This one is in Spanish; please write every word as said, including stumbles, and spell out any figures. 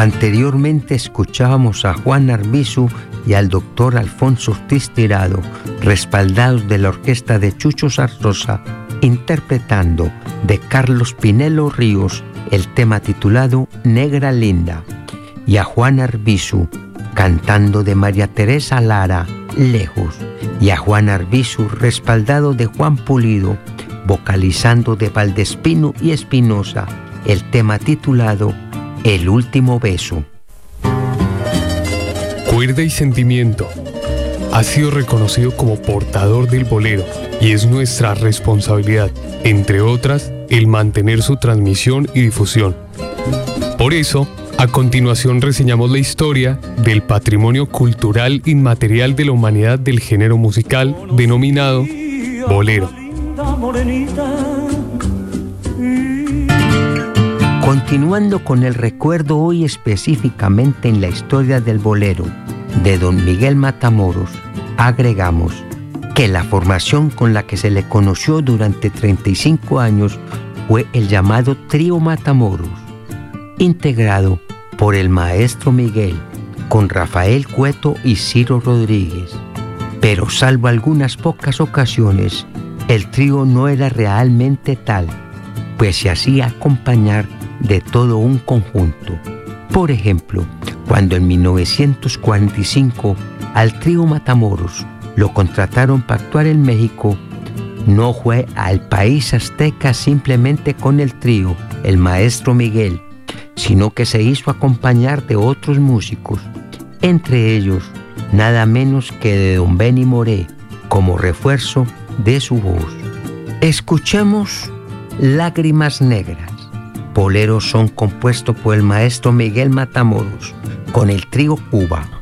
Anteriormente escuchábamos a Juan Arbizu y al doctor Alfonso Ortiz Tirado, respaldados de la orquesta de Chucho Zarzosa, interpretando de Carlos Pinelo Ríos el tema titulado Negra Linda, y a Juan Arbizu cantando de María Teresa Lara, Lejos, y a Juan Arbizu respaldado de Juan Pulido, vocalizando de Valdespino y Espinosa el tema titulado El Último Beso. Cuerda y Sentimiento ha sido reconocido como portador del bolero y es nuestra responsabilidad, entre otras, el mantener su transmisión y difusión. Por eso, a continuación reseñamos la historia del patrimonio cultural inmaterial de la humanidad del género musical denominado bolero. Continuando con el recuerdo hoy específicamente en la historia del bolero de don Miguel Matamoros, agregamos que la formación con la que se le conoció durante treinta y cinco años fue el llamado Trío Matamoros, integrado por el maestro Miguel, con Rafael Cueto y Ciro Rodríguez. Pero salvo algunas pocas ocasiones, el trío no era realmente tal, pues se hacía acompañar de todo un conjunto. Por ejemplo, cuando en mil novecientos cuarenta y cinco al trío Matamoros lo contrataron para actuar en México, no fue al país azteca simplemente con el trío, el maestro Miguel, sino que se hizo acompañar de otros músicos, entre ellos nada menos que de don Benny Moré, como refuerzo de su voz. Escuchemos Lágrimas Negras, bolero son compuesto por el maestro Miguel Matamoros, con el trío Cuba.